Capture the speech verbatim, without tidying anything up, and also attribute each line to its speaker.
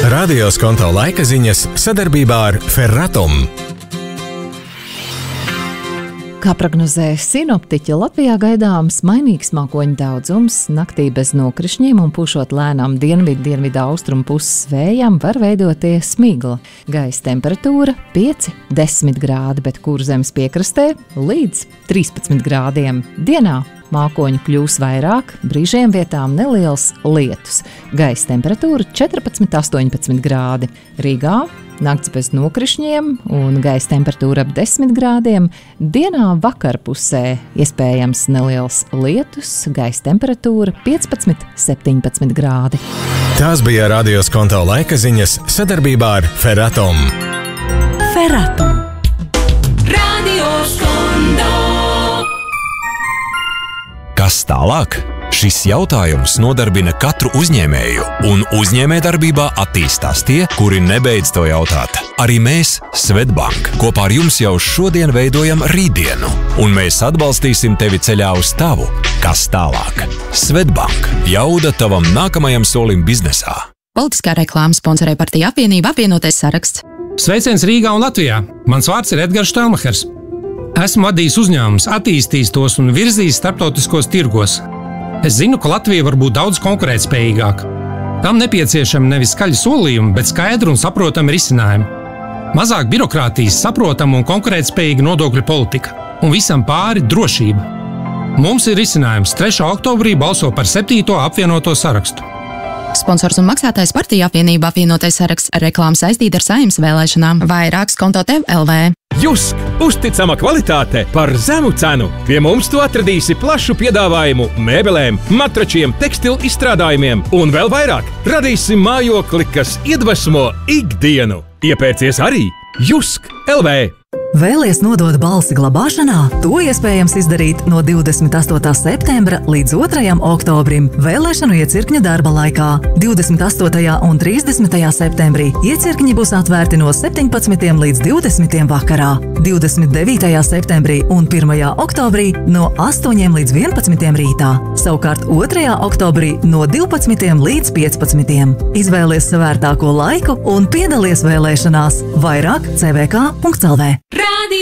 Speaker 1: Radio Skonto laika ziņas sadarbībā ar Ferratum.
Speaker 2: Kā prognozē sinoptiķi, Latvijā gaidāms mainīgs mākoņu daudzums, naktī bez nokrišņiem un pušot lēnām dienvidu, dienvidu austrumu puses vējām var veidoties smigla. Gaisa temperatūra pieci līdz desmit grādi, bet Kurzemes piekrastē līdz trīspadsmit grādiem. Dienā mākoņu kļūs vairāk, brīžiem vietām neliels lietus. Gaisa temperatūra četrpadsmit līdz astoņpadsmit grādi. Rīgā nakts bez nokrišņiem un gaisa temperatūra ap desmit grādiem. Dienā vakarpusē iespējams neliels lietus, gaisa temperatūra piecpadsmit līdz septiņpadsmit grādi.
Speaker 1: Tās bija Radio Skonto laika ziņas sadarbībā ar Ferratum.
Speaker 3: Ferratum. Radio Skonto.
Speaker 4: Kas tālāk? Šis jautājums nodarbina katru uzņēmēju, un uzņēmējdarbībā attīstās tie, kuri nebeidz to jautāt. Arī mēs, Svetbank, kopā ar jums jau šodien veidojam rītdienu, un mēs atbalstīsim tevi ceļā uz tavu, kas tālāk. Svetbank, jauda tavam nākamajam solim biznesā.
Speaker 5: Politiskā reklāma sponsorē partija apvienība apvienotais saraksts.
Speaker 6: Sveiciens Rīgā un Latvijā! Mans vārds ir Edgars Štelmachers. Esmu vadījis uzņēmumus, attīstījis tos un virzījis starptautiskos tirgos. Es zinu, ka Latvija var būt daudz konkurētspējīgāka. Tam nepieciešami nevis skaļi solījumi, bet skaidri un saprotami risinājumi. Mazāk birokrātijas, saprotama un konkurētspējīga nodokļu politika. Un visam pāri drošība. Mums ir risinājums. trešā oktobrī balso par septīto apvienoto sarakstu.
Speaker 5: Sponsors un maksātājs partija apvienība apvienotais saraksts. Reklāma saistīta ar Saeimas vēlēšanām. Vairāk Skonto tev L V.
Speaker 7: Jusk! Uzticama kvalitāte par zemu cenu. Pie mums tu atradīsi plašu piedāvājumu mēbelēm, matračiem, tekstilu izstrādājumiem un vēl vairāk. Radīsim mājokli, kas iedvesmo ikdienu. Iepērcies arī Jusk L V.
Speaker 8: Vēlies nodot balsi glabāšanā? To iespējams izdarīt no divdesmit astotā septembra līdz otrajam oktobrim vēlēšanu iecirkņa darba laikā. divdesmit astotajā un trīsdesmitajā septembrī iecirkņi būs atvērti no septiņpadsmitiem līdz divdesmitiem vakarā. divdesmit devītajā septembrī un pirmajā oktobrī no astoņiem līdz vienpadsmitiem rītā. Savukārt otrajā oktobrī no divpadsmitiem līdz piecpadsmitiem. Izvēlies savērtāko laiku un piedalies vēlēšanās. Vairāk c v k punkts l v.